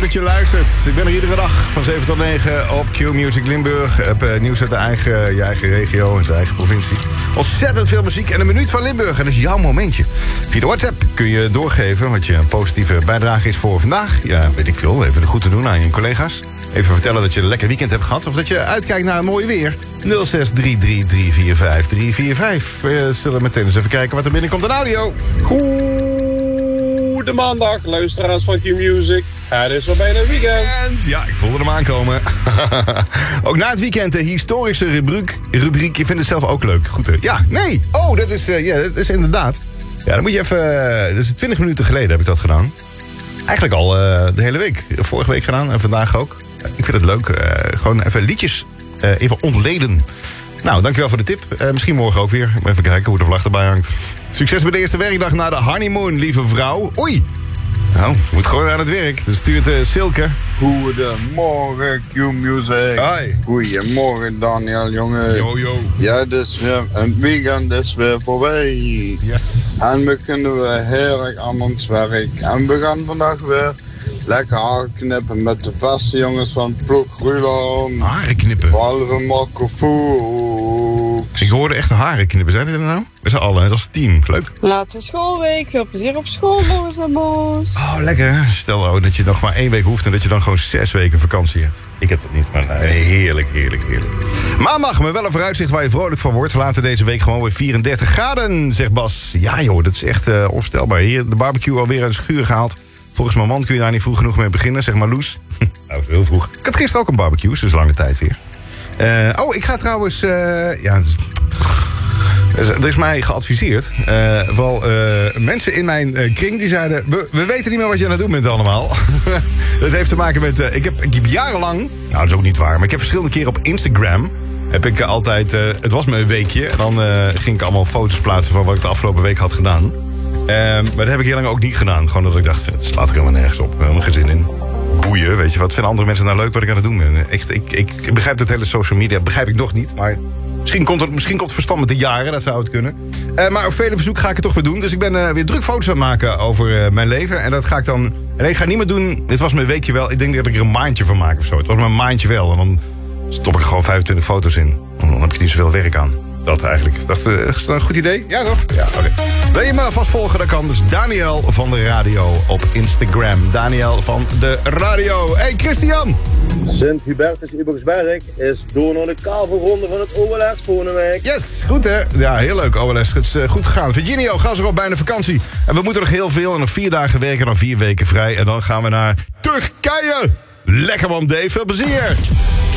dat je luistert. Ik ben er iedere dag van 7 tot 9 op Q-Music Limburg. Heb nieuws uit je eigen regio, uit de eigen provincie. Ontzettend veel muziek en een minuut van Limburg. En dat is jouw momentje. Via de WhatsApp kun je doorgeven wat je een positieve bijdrage is voor vandaag. Ja, weet ik veel. Even de goed te doen aan je collega's. Even vertellen dat je een lekker weekend hebt gehad. Of dat je uitkijkt naar een mooi weer. 0633345345. We zullen meteen eens even kijken wat er binnenkomt aan audio. Goede maandag, luisteraars van Q-Music. Het is al bijna weekend. Ja, ik voelde hem aankomen. Ook na het weekend de historische rubriek. Je vindt het zelf ook leuk. Goed, hè? Ja, nee. Oh, dat is inderdaad. Ja, dan moet je even... Dat is 20 minuten geleden heb ik dat gedaan. Eigenlijk al de hele week. Vorige week gedaan en vandaag ook. Ik vind het leuk. Gewoon even liedjes even ontleden. Nou, dankjewel voor de tip. Misschien morgen ook weer. Even kijken hoe de vlag erbij hangt. Succes bij de eerste werkdag na de honeymoon, lieve vrouw. Oei. Nou, moet gewoon aan het werk. Dus stuurt Silke. Goedemorgen, Q-Music. Hoi. Goedemorgen, Daniel, jongen. Yo. Ja, dus weer een weekend is weer voorbij. Yes. En we kunnen weer heerlijk aan ons werk. En we gaan vandaag weer lekker haren knippen met de beste jongens van Ploeg Ruland. Haren knippen? Behalve Marco Fuchs. Ik hoorde echt haren knippen. Zijn die er nou? We zijn allen, dat is het team. Leuk. Laatste schoolweek. Veel plezier op school, boos en boos. Oh, lekker. Stel dat je nog maar 1 week hoeft en dat je dan gewoon 6 weken vakantie hebt. Ik heb dat niet, maar nee, heerlijk. Maandag, maar wel een vooruitzicht waar je vrolijk van wordt. Later deze week gewoon weer 34 graden, zegt Bas. Ja joh, dat is echt onvoorstelbaar. Hier de barbecue alweer uit de schuur gehaald. Volgens mijn man kun je daar niet vroeg genoeg mee beginnen, zeg maar Loes. Nou, dat is heel vroeg. Ik had gisteren ook een barbecue, dus lange tijd weer. Ik ga trouwens... Er is mij geadviseerd, vooral mensen in mijn kring die zeiden... We weten niet meer wat je aan het doen bent allemaal. Dat heeft te maken met... Ik heb jarenlang, nou dat is ook niet waar... maar ik heb verschillende keren op Instagram... heb ik altijd... het was me een weekje... en dan ging ik allemaal foto's plaatsen van wat ik de afgelopen week had gedaan. Maar dat heb ik heel lang ook niet gedaan. Gewoon dat ik dacht, het slaat er helemaal nergens op. Helemaal geen zin in. Boeien, weet je. Wat vinden andere mensen nou leuk wat ik aan het doen ben? Echt, ik begrijp het hele social media. Begrijp ik nog niet, maar... Misschien komt het verstand met de jaren, dat zou het kunnen. Maar op vele verzoek ga ik het toch weer doen. Dus ik ben weer druk foto's aan het maken over mijn leven. En dat ga ik dan... En ik ga niet meer doen... Dit was mijn weekje wel. Ik denk dat ik er een maandje van maak of zo. Het was mijn maandje wel. En dan stop ik er gewoon 25 foto's in. Dan heb ik niet zoveel werk aan. Dat eigenlijk. Is dat een goed idee? Ja, toch? Ja, oké. Wil je me vast volgen? Dat kan. Dus Daniel van de Radio op Instagram. Daniel van de Radio. Hey, Christian! Sint-Hubertus Ubersberg is door naar de kavelronde van het OLS volgende week. Yes, goed hè? Ja, heel leuk OLS. Het is goed gegaan. Virginio, gaan ze al bijna vakantie. En we moeten nog heel veel. En nog 4 dagen werken en dan 4 weken vrij. En dan gaan we naar Turkije. Lekker man Dave, veel plezier!